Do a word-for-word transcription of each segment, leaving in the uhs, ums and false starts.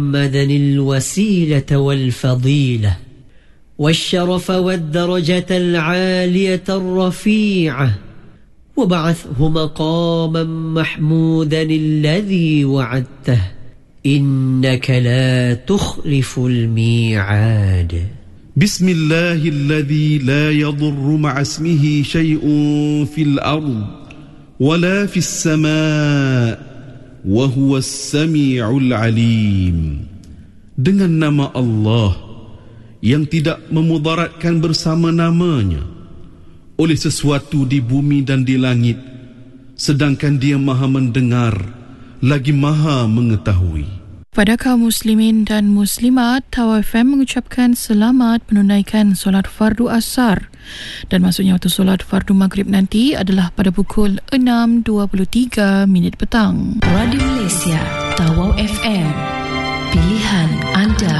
محمدا الوسيلة والفضيلة والشرف والدرجة العالية الرفيعة وبعثه مقاما محمودا الذي وعدته إنك لا تخلف الميعاد. بسم الله الذي لا يضر مع اسمه شيء في الأرض ولا في السماء وهو السميع العليم. Dengan nama Allah yang tidak memudaratkan bersama namanya oleh sesuatu di bumi dan di langit, sedangkan Dia Maha mendengar lagi Maha mengetahui. Pada kaum muslimin dan muslimat, Tawau F M mengucapkan selamat menunaikan solat fardu asar, dan maksudnya waktu solat fardu maghrib nanti adalah pada pukul enam dua puluh tiga minit petang. Radio Malaysia, Tawau F M, pilihan anda.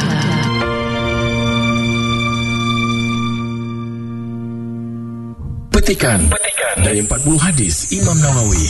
Petikan dari empat puluh hadis Imam Nawawi.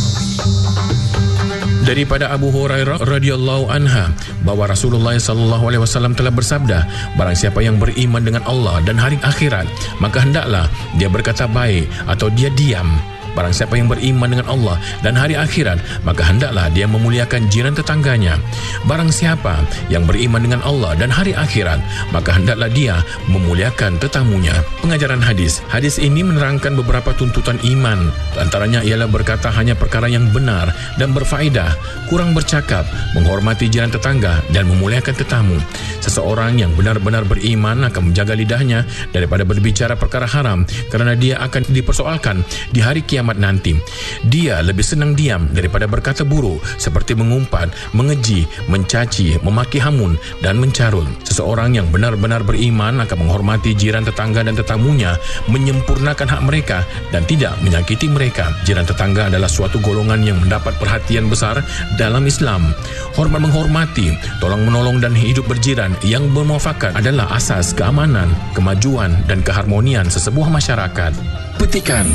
Daripada Abu Hurairah radhiyallahu anha bahawa Rasulullah sallallahu alaihi wasallam telah bersabda, barang siapa yang beriman dengan Allah dan hari akhirat, maka hendaklah dia berkata baik atau dia diam. Barang siapa yang beriman dengan Allah dan hari akhirat, maka hendaklah dia memuliakan jiran tetangganya. Barang siapa yang beriman dengan Allah dan hari akhirat, maka hendaklah dia memuliakan tetamunya. Pengajaran hadis. Hadis ini menerangkan beberapa tuntutan iman. Antaranya ialah berkata hanya perkara yang benar dan berfaedah, kurang bercakap, menghormati jiran tetangga dan memuliakan tetamu. Seseorang yang benar-benar beriman akan menjaga lidahnya daripada berbicara perkara haram, kerana dia akan dipersoalkan di hari kiamat nanti. Dia lebih senang diam daripada berkata buruk, seperti mengumpat, mengeji, mencaci, memaki hamun dan mencarut. Seseorang yang benar-benar beriman akan menghormati jiran tetangga dan tetamunya, menyempurnakan hak mereka dan tidak menyakiti mereka. Jiran tetangga adalah suatu golongan yang mendapat perhatian besar dalam Islam. Hormat menghormati, tolong menolong dan hidup berjiran yang bermuafakat adalah asas keamanan, kemajuan dan keharmonian sesebuah masyarakat. Petikan